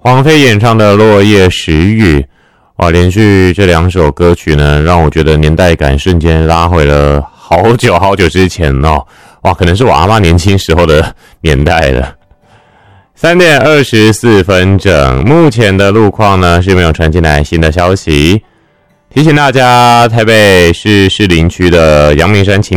黄妃演唱的《落叶时雨》，哇，连续这2首歌曲呢，让我觉得年代感瞬间拉回了好久好久之前哦，哇，可能是我阿嬷年轻时候的年代了。3点24分整，目前的路况呢是没有传进来新的消息。提醒大家，台北市士林区的阳明山